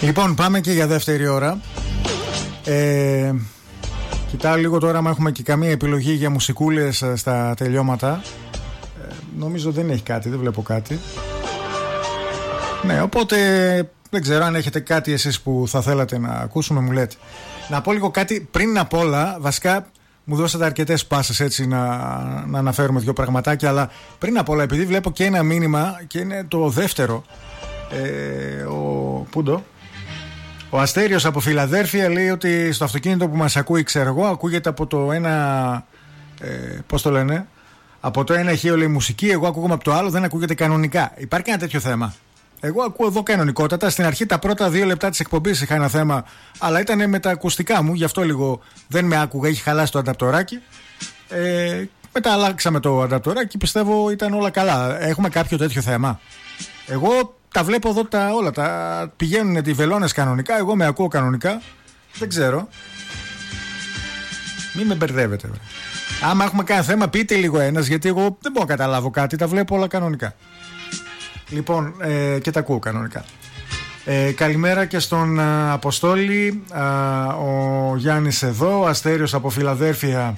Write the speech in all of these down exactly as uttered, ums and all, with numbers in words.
Λοιπόν, πάμε και για δεύτερη ώρα. Ε, κοιτάω λίγο τώρα αν έχουμε και καμία επιλογή για μουσικούλες στα τελειώματα. Ε, νομίζω δεν έχει κάτι, δεν βλέπω κάτι. Ναι, οπότε δεν ξέρω αν έχετε κάτι εσείς που θα θέλατε να ακούσουμε, μου λέτε. Να πω λίγο κάτι πριν απ' όλα, βασικά μου δώσατε αρκετές πάσες έτσι να, να αναφέρουμε δύο πραγματάκια, αλλά πριν απ' όλα, επειδή βλέπω και ένα μήνυμα και είναι το δεύτερο. Ε, ο Πούντο. Ο Αστέριος από Φιλαδέρφια λέει ότι στο αυτοκίνητο που μας ακούει, ξέρω εγώ, ακούγεται από το ένα. Ε, πώς το λένε, από το ένα ηχείο λέει μουσική, εγώ ακούγομαι από το άλλο, δεν ακούγεται κανονικά. Υπάρχει ένα τέτοιο θέμα? Εγώ ακούω εδώ κανονικότατα. Στην αρχή, τα πρώτα δύο λεπτά της εκπομπής είχα ένα θέμα, αλλά ήταν με τα ακουστικά μου, γι' αυτό λίγο δεν με άκουγα, έχει χαλάσει το ανταπτοράκι. Ε, μετά αλλάξαμε το ανταπτοράκι, πιστεύω ήταν όλα καλά. Έχουμε κάποιο τέτοιο θέμα? Εγώ τα βλέπω εδώ τα όλα. Τα πηγαίνουν οι βελόνες κανονικά. Εγώ με ακούω κανονικά. Δεν ξέρω. Μην με μπερδεύετε. Βρε. Άμα έχουμε κανένα θέμα, πείτε λίγο ένας, γιατί εγώ δεν μπορώ να καταλάβω κάτι. Τα βλέπω όλα κανονικά. Λοιπόν, ε, και τα ακούω κανονικά. Ε, καλημέρα και στον α, Αποστόλη. Α, ο Γιάννης εδώ. Ο Αστέριος από Φιλαδέρφια,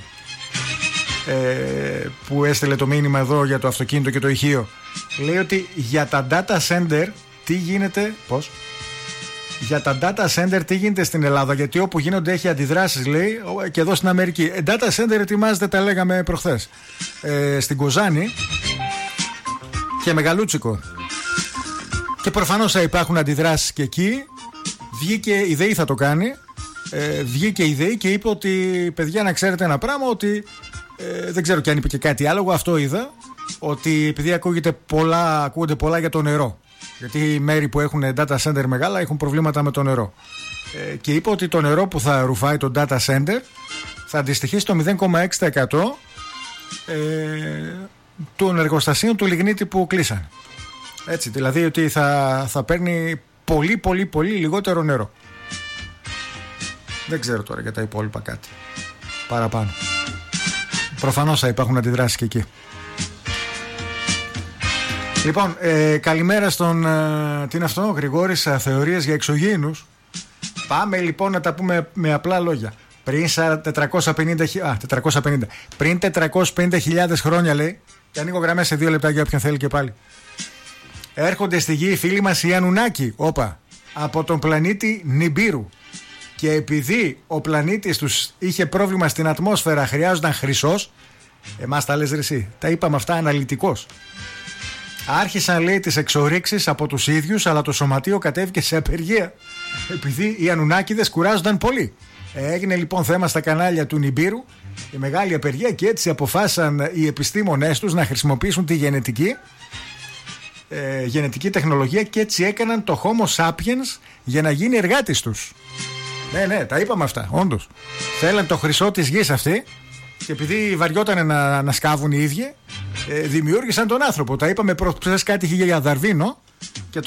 ε, που έστειλε το μήνυμα εδώ για το αυτοκίνητο και το ηχείο. Λέει ότι για τα data center τι γίνεται. Πώς? Για τα data center τι γίνεται στην Ελλάδα? Γιατί όπου γίνονται έχει αντιδράσεις, λέει, και εδώ στην Αμερική. Ε, data center ετοιμάζεται, τα λέγαμε προχθές, ε, στην Κοζάνη και Μεγαλούτσικο. Και προφανώς θα υπάρχουν αντιδράσεις και εκεί. Βγήκε η ΔΕΗ, θα το κάνει. Ε, βγήκε η ΔΕΗ και είπε ότι, παιδιά, να ξέρετε ένα πράγμα, ότι ε, δεν ξέρω κι αν είπε και κάτι άλλο. Εγώ αυτό είδα. Ότι επειδή ακούγεται πολλά, ακούγονται πολλά για το νερό. Γιατί οι μέρη που έχουν data center μεγάλα έχουν προβλήματα με το νερό. Ε, και είπε ότι το νερό που θα ρουφάει το data center θα αντιστοιχεί στο μηδέν κόμμα έξι τοις εκατό ε, των εργοστασίων του λιγνίτη που κλείσαν. Έτσι, δηλαδή ότι θα, θα παίρνει πολύ πολύ πολύ λιγότερο νερό. Δεν ξέρω τώρα για τα υπόλοιπα κάτι παραπάνω. Προφανώς θα υπάρχουν αντιδράσεις και εκεί. Λοιπόν, ε, καλημέρα στον ε, τι είναι αυτό, Γρηγόρης, ε, θεωρίες για εξωγήινους. Πάμε λοιπόν να τα πούμε με απλά λόγια. Πριν τετρακόσια πενήντα, α, τετρακόσια πενήντα, πριν τετρακόσιες πενήντα χιλιάδες χρόνια, λέει, και ανοίγω γραμμές σε δύο λεπτά για όποιον θέλει και πάλι. Έρχονται στη γη οι φίλοι μας οι Ανουνάκοι, όπα, από τον πλανήτη Νιμπύρου. Και επειδή ο πλανήτης τους είχε πρόβλημα στην ατμόσφαιρα, χρειάζονταν χρυσός. Εμάς τα λες ρε εσύ, τα είπαμε αυτά αναλυτικώς. Άρχισαν, λέει, τις εξορίξεις από τους ίδιους, αλλά το σωματείο κατέβηκε σε απεργία επειδή οι Ανουνάκηδες κουράζονταν πολύ. Έγινε λοιπόν θέμα στα κανάλια του Νιμπύρου η μεγάλη απεργία και έτσι αποφάσισαν οι επιστήμονές τους να χρησιμοποιήσουν τη γενετική ε, γενετική τεχνολογία και έτσι έκαναν το Homo sapiens για να γίνει εργάτης τους. Ναι, ναι, τα είπαμε αυτά, όντως. Θέλαν το χρυσό της γης αυτή και επειδή βαριότανε να, να σκάβουν οι ίδιοι, ε, δημιούργησαν τον άνθρωπο. Τα είπαμε προχθές, κάτι είχε για Δαρβίνο και